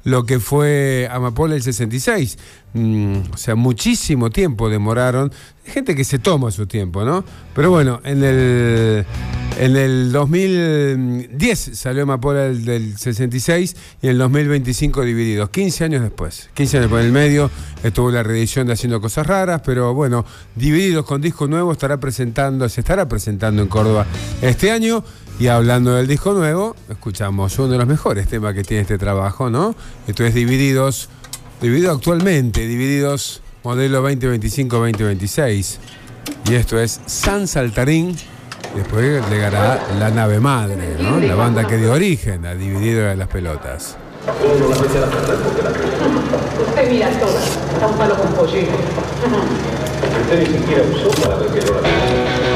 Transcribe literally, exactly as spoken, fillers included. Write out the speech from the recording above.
lo que fue Amapola el sesenta y seis. Mm, o sea, muchísimo tiempo demoraron. Hay gente que se toma su tiempo, ¿no? Pero bueno, en el, en el dos mil diez salió Amapola del, del sesenta y seis y en el dos mil veinticinco Divididos, quince años después. quince años por el medio estuvo la reedición de Haciendo Cosas Raras, pero bueno, Divididos con disco nuevo estará presentando, se estará presentando en Córdoba este año. Y hablando del disco nuevo, escuchamos uno de los mejores temas que tiene este trabajo, ¿no? Esto es Divididos, Dividido actualmente, Divididos modelo veinte veinticinco veinte veintiséis. Y esto es San Saltarín. Después llegará La Nave Madre, ¿no? La banda que dio origen a Dividido de las Pelotas. Usted mira todas, está un palo con pollero. Usted ni siquiera usó para ver qué hora.